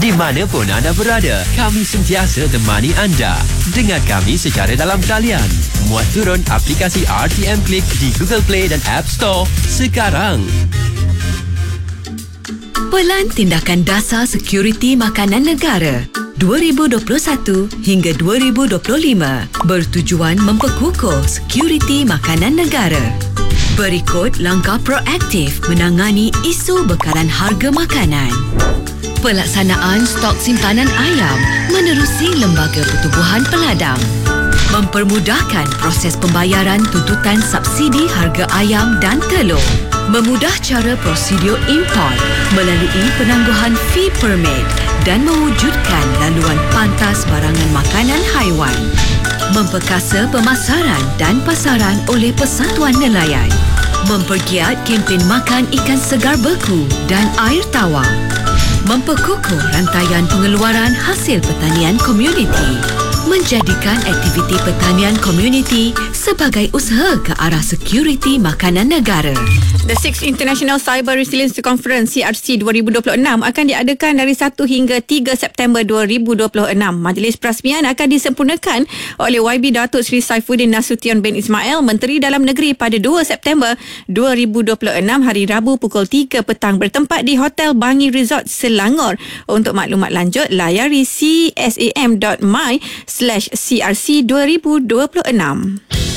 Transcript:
Di mana pun anda berada, kami sentiasa temani anda. Dengar kami secara dalam talian. Muat turun aplikasi RTM Click di Google Play dan App Store sekarang. Pelan Tindakan Dasar Sekuriti Makanan Negara 2021 hingga 2025 bertujuan memperkukuh sekuriti makanan negara. Berikut langkah proaktif menangani isu bekalan harga makanan. Pelaksanaan stok simpanan ayam menerusi Lembaga Pertubuhan Peladang. Mempermudahkan proses pembayaran tuntutan subsidi harga ayam dan telur. Memudah cara prosedur import melalui penangguhan fee permit dan mewujudkan laluan pantas barangan makanan haiwan. Memperkasa pemasaran dan pasaran oleh Persatuan Nelayan. Mempergiat kempen makan ikan segar beku dan air tawar. Memperkukuh rantaian pengeluaran hasil pertanian komuniti. Menjadikan aktiviti pertanian komuniti sebagai usaha ke arah sekuriti makanan negara. The 6th International Cyber Resilience Conference CRC 2026 akan diadakan dari 1 hingga 3 September 2026. Majlis perasmian akan disempurnakan oleh YB Datuk Seri Saifuddin Nasution bin Ismail, Menteri Dalam Negeri pada 2 September 2026 hari Rabu pukul 3 petang bertempat di Hotel Bangi Resort Selangor. Untuk maklumat lanjut, layari csam.my/CRC 2026.